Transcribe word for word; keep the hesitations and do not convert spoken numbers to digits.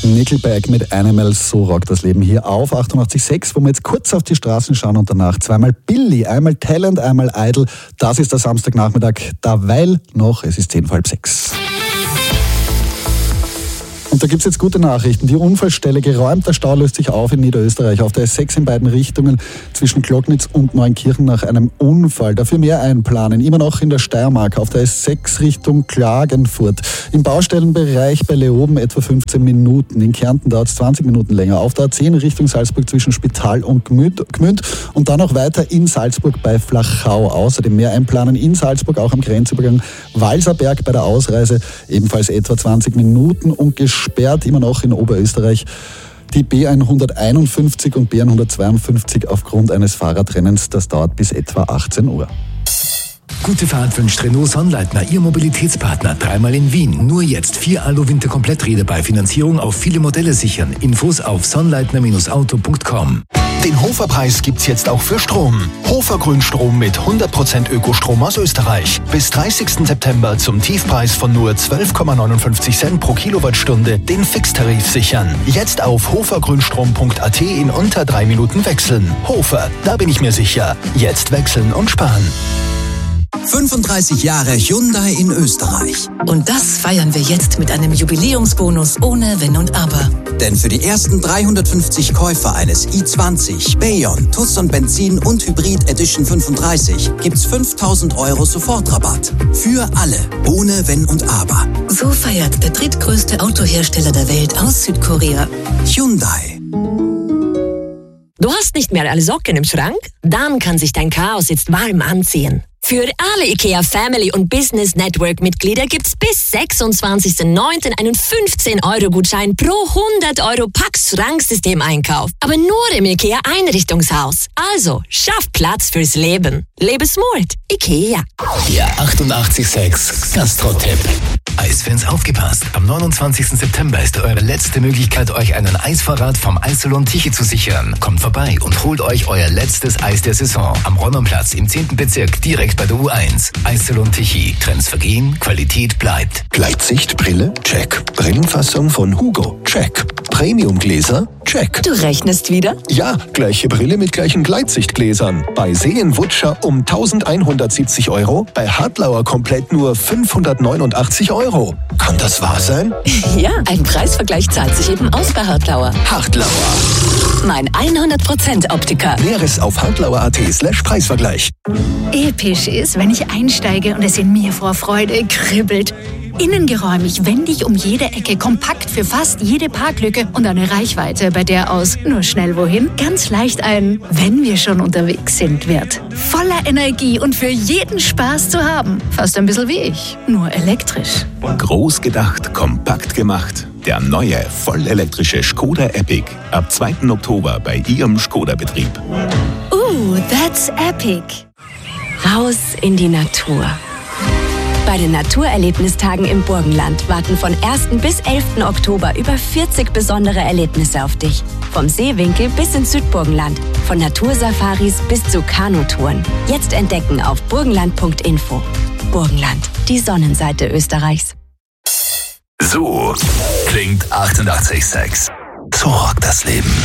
Nickelback mit Animal, so rockt das Leben hier auf achtundachtzig Komma sechs, wo wir jetzt kurz auf die Straßen schauen und danach zweimal Billy, einmal Talent, einmal Idol. Das ist der Samstagnachmittag, derweil noch, es ist zehn vor halb sechs. Und da gibt es jetzt gute Nachrichten. Die Unfallstelle geräumt, der Stau löst sich auf in Niederösterreich auf der S sechs in beiden Richtungen zwischen Glocknitz und Neunkirchen nach einem Unfall. Dafür mehr einplanen. Immer noch in der Steiermark auf der S sechs Richtung Klagenfurt. Im Baustellenbereich bei Leoben etwa fünfzehn Minuten. In Kärnten dauert es zwanzig Minuten länger. Auf der A zehn Richtung Salzburg zwischen Spital und Gmünd. Und dann noch weiter in Salzburg bei Flachau. Außerdem mehr einplanen in Salzburg, auch am Grenzübergang Walserberg bei der Ausreise. Ebenfalls etwa zwanzig Minuten und gesperrt immer noch in Oberösterreich die B hunderteinundfünfzig und B hundertzweiundfünfzig aufgrund eines Fahrradrennens. Das dauert bis etwa achtzehn Uhr. Gute Fahrt wünscht Renault Sonnleitner, Ihr Mobilitätspartner. Dreimal in Wien. Nur jetzt vier Alu-Winter-Kompletträder bei Finanzierung auf viele Modelle sichern. Infos auf sonnleitner Auto punkt com. Den Hofer-Preis gibt's jetzt auch für Strom. Hofer Grünstrom mit hundert Prozent Ökostrom aus Österreich. Bis dreißigsten September zum Tiefpreis von nur zwölf Komma neunundfünfzig Cent pro Kilowattstunde den Fixtarif sichern. Jetzt auf hofergrünstrom punkt a t in unter drei Minuten wechseln. Hofer, da bin ich mir sicher. Jetzt wechseln und sparen. fünfunddreißig Jahre Hyundai in Österreich. Und das feiern wir jetzt mit einem Jubiläumsbonus ohne Wenn und Aber. Denn für die ersten dreihundertfünfzig Käufer eines i zwanzig, Bayon, Tucson und Benzin und Hybrid Edition fünfunddreißig gibt's fünftausend Euro Sofortrabatt. Für alle, ohne Wenn und Aber. So feiert der drittgrößte Autohersteller der Welt aus Südkorea. Hyundai. Du hast nicht mehr alle Socken im Schrank? Dann kann sich dein Chaos jetzt warm anziehen. Für alle IKEA Family und Business Network Mitglieder gibt's bis sechsundzwanzigsten neunten einen fünfzehn Euro Gutschein pro hundert Euro Pax Schranksystem-Einkauf. Aber nur im IKEA Einrichtungshaus. Also, schaff Platz fürs Leben. Lebe smart. IKEA. Der achtundachtzig Komma sechs Gastro-Tipp. Eisfans, aufgepasst! Am neunundzwanzigsten September ist eure letzte Möglichkeit, euch einen Eisvorrat vom Eissalon Tichy zu sichern. Kommt vorbei und holt euch euer letztes Eis der Saison. Am Ronnonplatz im zehnten Bezirk, direkt bei der U eins. Eissalon Tichy. Trends vergehen, Qualität bleibt. Gleitsichtbrille? Check. Brillenfassung von Hugo? Check. Premiumgläser? Check. Du rechnest wieder? Ja, gleiche Brille mit gleichen Gleitsichtgläsern. Bei Seenwutscher um eintausendeinhundertsiebzig Euro, bei Hartlauer komplett nur fünfhundertneunundachtzig Euro. Kann das wahr sein? Ja, ein Preisvergleich zahlt sich eben aus bei Hartlauer. Hartlauer. Mein hundert Prozent Optiker. Näheres auf hartlauer.at slash Preisvergleich. Episch ist, wenn ich einsteige und es in mir vor Freude kribbelt. Innengeräumig, wendig um jede Ecke, kompakt für fast jede Parklücke und eine Reichweite, bei der aus nur schnell wohin ganz leicht ein wenn wir schon unterwegs sind wird. Voller Energie und für jeden Spaß zu haben. Fast ein bisschen wie ich, nur elektrisch. Groß gedacht, kompakt gemacht. Der neue, vollelektrische Skoda Epic. Ab zweiten Oktober bei Ihrem Skoda-Betrieb. Ooh, that's epic. Raus in die Natur. Bei den Naturerlebnistagen im Burgenland warten von ersten bis elften Oktober über vierzig besondere Erlebnisse auf dich. Vom Seewinkel bis ins Südburgenland, von Natursafaris bis zu Kanutouren. Jetzt entdecken auf burgenland punkt info. Burgenland, die Sonnenseite Österreichs. So klingt achtundachtzig Komma sechs. So rockt das Leben.